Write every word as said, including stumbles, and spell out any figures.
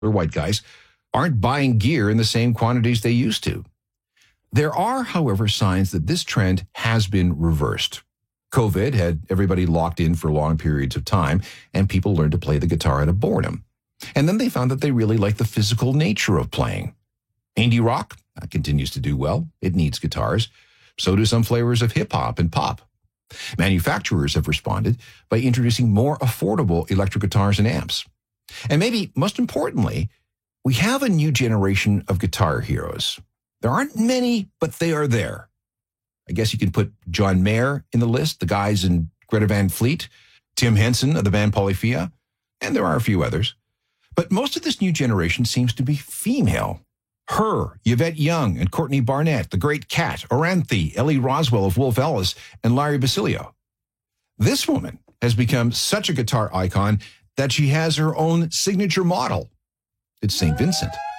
white guys aren't buying gear in the same quantities they used to. There are, however, signs that this trend has been reversed. COVID had everybody locked in for long periods of time, and people learned to play the guitar out of boredom. And then they found that they really like the physical nature of playing. Indie rock that continues to do well. It needs guitars. So do some flavors of hip-hop and pop. Manufacturers have responded by introducing more affordable electric guitars and amps. And maybe most importantly, we have a new generation of guitar heroes. There aren't many, but they are there. I guess you can put John Mayer in the list, the guys in Greta Van Fleet, Tim Henson of the band Polyphia, and there are a few others. But most of this new generation seems to be female. Her, Yvette Young, and Courtney Barnett, the Great Cat, Oranthe, Ellie Roswell of Wolf Alice, and Larry Basilio. This woman has become such a guitar icon that she has her own signature model. It's Saint Vincent.